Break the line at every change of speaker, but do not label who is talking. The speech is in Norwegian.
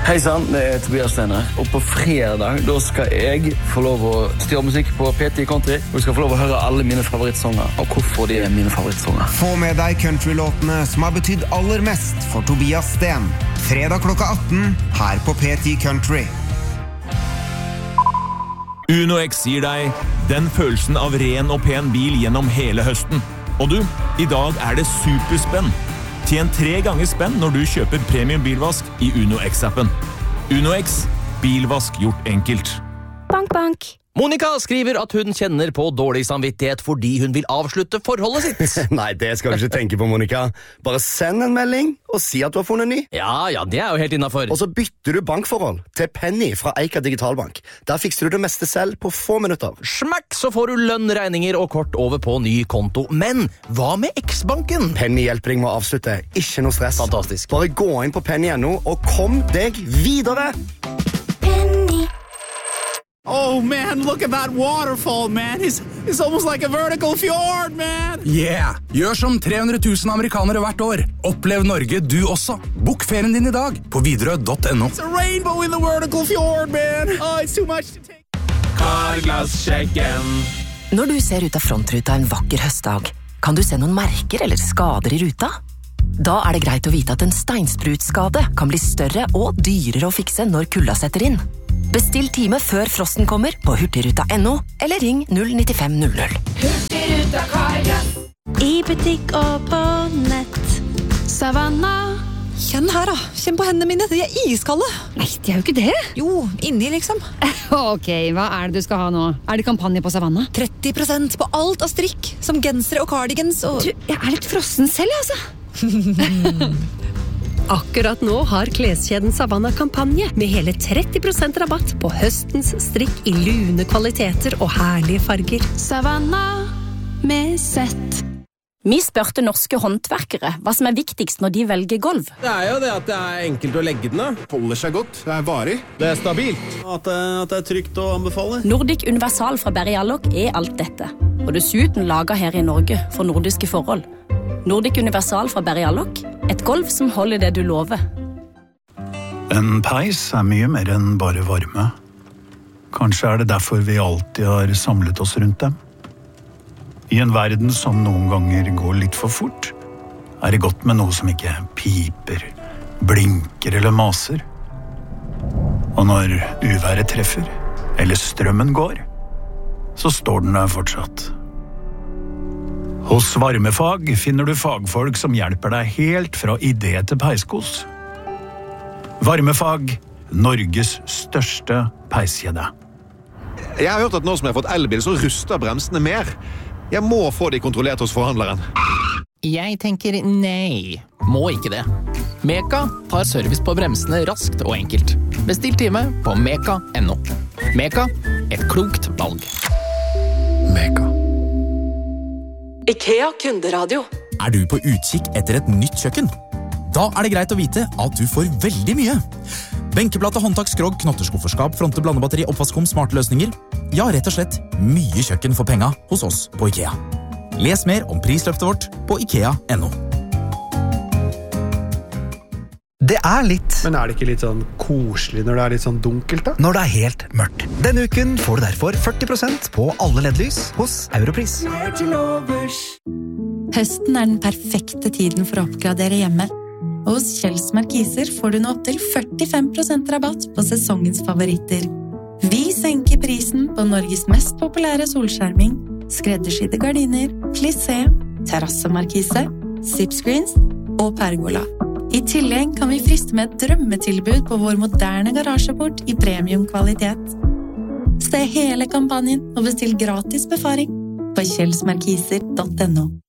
Hei sann, det Tobias Steiner. Og på fredag da skal jeg få lov å styre musikk på PT Country. Og jeg skal få lov å høre alle mine favorittsanger, og hvorfor de mine favorittsanger.
Få med deg countrylåtene som har betydd aller mest for Tobias Sten. Fredag klokka 18 her på PT Country.
Uno X gir deg den følelsen av ren og pen bil gjennom hele høsten. Og du, i dag det superspenn. Tjen 3 ganger spenn når du kjøper premium bilvask i Uno X-appen. Uno X, bilvask gjort enkelt.
Bank, bank. Monica skriver at hun kjenner på dårlig samvittighet fordi hun vil avslutte forholdet sitt.
Nei, det skal du ikke tenke på, Monica. Bare send en melding og si at du har funnet ny.
Ja, det jo helt innenfor.
Og så bytter du bankforhold til Penny fra Eika Digitalbank. Der fikser du det meste selv på få minutter.
Smakk, så får du lønn, regninger og kort over på ny konto. Men hva med X-banken?
Penny hjelper deg med å avslutte. Ikke noe stress.
Fantastisk.
Bare gå inn på Penny.no og kom deg videre.
Oh man, look at that waterfall, man. It's almost like a vertical fjord, man.
Yeah, gjør som 300 000 amerikanere hvert år. Opplev Norge du også. Bok ferien din i dag på Widerøe.no.
It's a rainbow in the vertical fjord, man. Oh, it's too much to take.
Karglassjekken.
Når du ser ut av frontruta en vakker høstdag, kan du se noen merker eller skader i ruta? Da det greit å vite at en steinsprutskade kan bli større og dyrere å fikse når kulda setter inn. Bestill time før frosten kommer på hurtigruta.no eller ring 09500.
Hurtigruta Karglass. I butikk og på nett. Savanna.
Kjenn her da, kjenn på hendene mine, de iskalde.
Nei, de jo ikke det.
Jo, inni liksom.
Ok, hva det du skal ha nå? Det kampanje på Savanna?
30% på alt av strikk, som gensere og cardigans og...
Du, jeg litt frossen selv, altså.
Akkurat nå har kleskjeden Savanna kampanje med hele 30% rabatt på høstens strikk I lune kvaliteter og herlige farger.
Savanna med sett.
Vi spørte norske håndverkere hva som viktigst når de velger gulv.
Det jo det at det enkelt å legge den da.
Holder seg godt, det varig.
Det stabilt. At det trygt å anbefale.
Nordic Universal fra Berrialloc alt dette. Og dessuten laget her I Norge for nordiske forhold. Nordic Universal fra Berrialloc, et gulv som holder det du lover.
En peis mye mer enn bare varme. Kanskje det derfor vi alltid har samlet oss rundt dem. I en verden som noen ganger går litt for fort, det godt med noe som ikke piper, blinker eller maser. Og når uværet treffer, eller strømmen går, så står den der fortsatt. Hos Varmefag finner du fagfolk som hjelper deg helt fra idé til peiskos. Varmefag, Norges største peiskjede.
Jeg har hørt at nå som jeg har fått elbil, så ruster bremsene mer. Jeg må få de kontrollert hos forhandleren.
Jeg tenker nei. Må ikke det. Meka tar service på bremsene raskt og enkelt. Bestill time på meka.no. Meka, et klokt valg.
Meka.
IKEA kunderadio.
Du på utkikk etter et nytt kjøkken? Da det greit å vite at du får veldig mye. Benkeplate, håndtak, skrog, knotterskufferskap, fronte, blandebatteri, oppvaskkom, smarte løsninger. Ja, rett og slett mye kjøkken for penga hos oss på IKEA. Les mer om prisløftet vårt på IKEA.no.
Det litt.
Men det ikke litt sånn koselig når det litt sånn dunkelt da?
Når det helt mørkt. Denne uken får du derfor 40% på alle LED-lys hos Europris.
Høsten den perfekte tiden for å oppgradere hjemme. Og hos Kjells Markiser får du nå opp til 45% rabatt på sesongens favoritter. Vi senker prisen på Norges mest populære solskjerming, skreddersydde gardiner, plissé, terrassemarkise, zipscreens og pergola. I tillegg kan vi friste med et drømmetilbud på vår moderne garasjeport I premiumkvalitet. Se hele kampanjen og bestill gratis befaring på kjellsmarkiser.no.